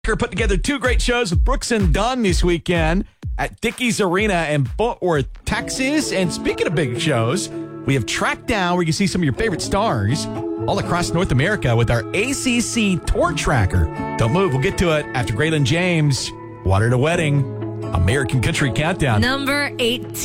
Put together two great shows with Brooks and Dunn this weekend at Dickies Arena in Fort Worth, Texas. And speaking of big shows, we have Track Down where you can see some of your favorite stars all across North America with our ACC Tour Tracker. Don't move. We'll get to it after Graylin James, Water to Wedding, American Country Countdown. Number 18.